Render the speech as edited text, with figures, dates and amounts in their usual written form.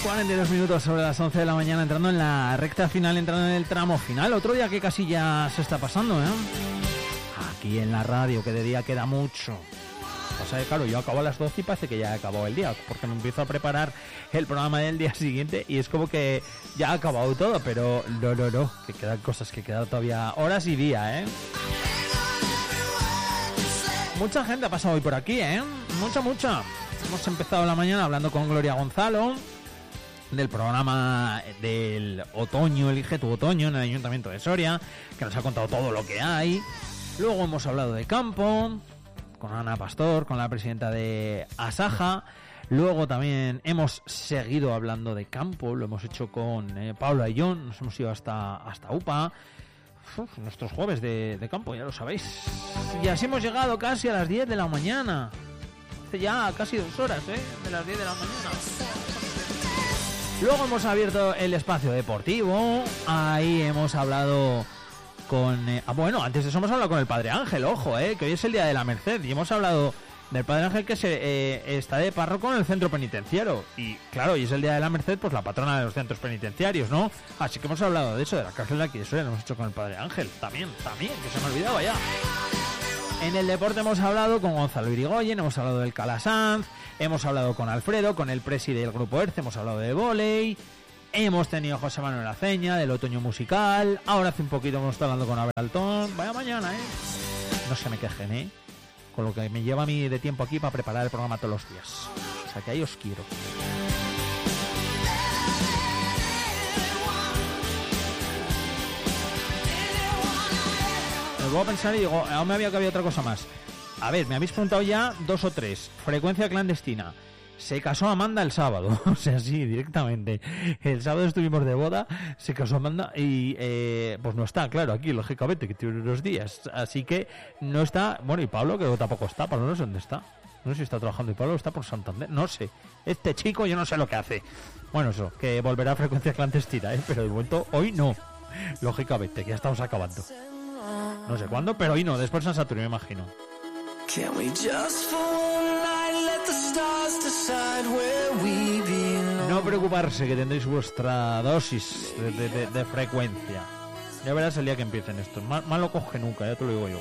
42 minutos sobre las 11 de la mañana, entrando en la recta final, entrando en el tramo final. Otro día que casi ya se está pasando, aquí en la radio, que de día queda mucho. Pasa que claro, yo acabo a las 12 y parece que ya acabó el día, porque me empiezo a preparar el programa del día siguiente y es como que ya ha acabado todo, pero no, que quedan cosas, que quedan todavía horas y día, Mucha gente ha pasado hoy por aquí, mucha. Hemos empezado la mañana hablando con Gloria Gonzalo del programa del otoño, Elige tu otoño, en el Ayuntamiento de Soria, que nos ha contado todo lo que hay. Luego hemos hablado de campo con Ana Pastor, con la presidenta de Asaja. Luego también hemos seguido hablando de campo, lo hemos hecho con Pablo Ayllón, nos hemos ido hasta UPA. Nuestros jueves de campo, ya lo sabéis. Y así hemos llegado casi a las 10 de la mañana. Hace ya casi 2 horas, de las 10 de la mañana. Luego hemos abierto el espacio deportivo. Ahí hemos hablado con... antes de eso hemos hablado con el Padre Ángel, ojo, que hoy es el Día de la Merced. Y hemos hablado del Padre Ángel, que está de párroco en el centro penitenciario. Y claro, hoy es el Día de la Merced, pues la patrona de los centros penitenciarios, ¿no? Así que hemos hablado de eso, de la cárcel de aquí de Soria, lo hemos hecho con el Padre Ángel. También, que se me olvidaba ya. En el deporte hemos hablado con Gonzalo Irigoyen, hemos hablado del Calasanz, hemos hablado con Alfredo, con el presi del Grupo ERCE, hemos hablado de vóley, hemos tenido a José Manuel Aceña, del otoño musical, ahora hace un poquito hemos estado hablando con Abel Altón. Vaya mañana, no se me quejen, con lo que me lleva a mí de tiempo aquí para preparar el programa todos los días. O sea que ahí os quiero. Voy a pensar y digo, aún me había cabido otra cosa más. A ver, me habéis preguntado ya 2 o 3. Frecuencia clandestina. Se casó Amanda el sábado, o sea, sí, directamente. El sábado estuvimos de boda, se casó Amanda y pues no está, claro, aquí, lógicamente, que tiene unos días. Así que no está, bueno, y Pablo, que tampoco está, Pablo no sé dónde está. No sé si está trabajando y Pablo está por Santander, no sé. Este chico yo no sé lo que hace. Bueno, eso, que volverá a frecuencia clandestina, pero de momento hoy no. Lógicamente, que ya estamos acabando. No sé cuándo, pero hoy no, después San Saturno, me imagino. No preocuparse, que tendréis vuestra dosis de frecuencia. Ya verás el día que empiecen estos. Más lo coge nunca, ya te lo digo yo.